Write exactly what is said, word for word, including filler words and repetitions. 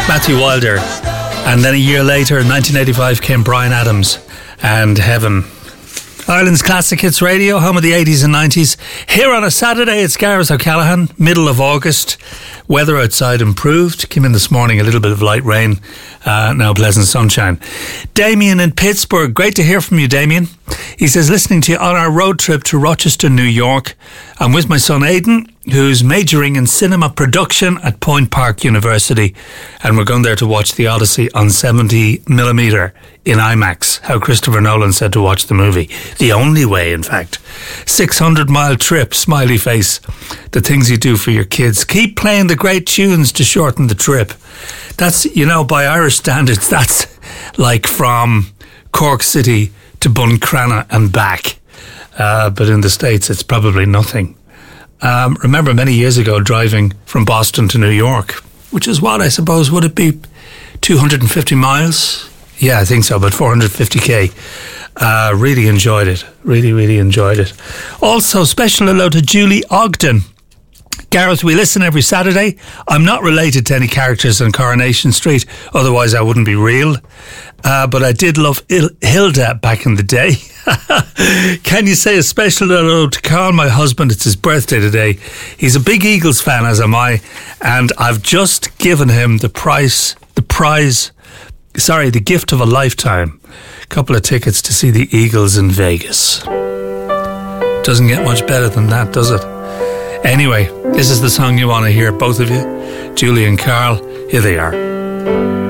Matthew Wilder. And then a year later, in nineteen eighty-five, came Bryan Adams and Heaven. Ireland's Classic Hits Radio, home of the eighties and nineties. Here on a Saturday, it's Gareth O'Callaghan, middle of August. Weather outside improved. Came in this morning, a little bit of light rain. Uh, now pleasant sunshine. Damien in Pittsburgh. Great to hear from you, Damien. He says, listening to you on our road trip to Rochester, New York. I'm with my son Aidan, who's majoring in cinema production at Point Park University. And we're going there to watch The Odyssey on seventy millimeter in IMAX. How Christopher Nolan said to watch the movie. The only way, in fact. six hundred mile trip, smiley face. The things you do for your kids. Keep playing the great tunes to shorten the trip. That's, you know, by Irish standards, that's like from Cork City to Buncrana and back. Uh, but in the States, it's probably nothing. Um, remember many years ago driving from Boston to New York, which is what, I suppose, would it be two hundred fifty miles? Yeah, I think so, about four hundred fifty k. Uh, really enjoyed it. Really, really enjoyed it. Also, special hello to Julie Ogden. Gareth, we listen every Saturday. I'm not related to any characters on Coronation Street, otherwise I wouldn't be real. Uh, but I did love Il- Hilda back in the day. Can you say a special hello to Carl, my husband? It's his birthday today. He's a big Eagles fan, as am I, and I've just given him the price, the prize, sorry, the gift of a lifetime. A couple of tickets to see the Eagles in Vegas. Doesn't get much better than that, does it? Anyway, this is the song you want to hear, both of you. Julie and Carl, here they are.